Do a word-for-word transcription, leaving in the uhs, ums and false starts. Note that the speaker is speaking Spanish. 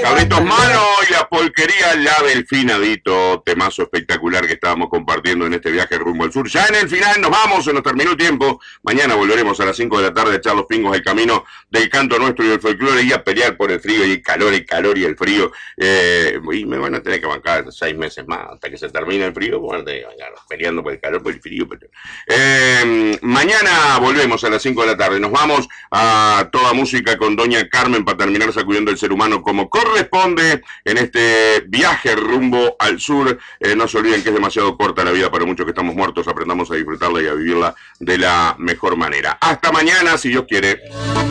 Carlitos Mano y la polquería La Delfinadito, temazo espectacular que estábamos compartiendo en este viaje rumbo al sur. Ya en el final nos vamos, se nos terminó el tiempo. Mañana volveremos a las cinco de la tarde a echar los pingos al camino del canto nuestro y del folclore y a pelear por el frío y el calor, el calor y el frío. Eh, y me van a tener que bancar seis meses más hasta que se termine el frío. Bueno, peleando por el calor, por el frío. Pero... Eh, mañana volvemos a las cinco de la tarde. Nos vamos a toda música con Doña Carmen para terminar sacudiendo el ser humano como corresponde en este viaje rumbo al sur. Eh, no se olviden que es demasiado corta la vida para muchos que estamos muertos. Aprendamos a disfrutarla y a vivirla de la mejor manera. Hasta mañana, si Dios quiere.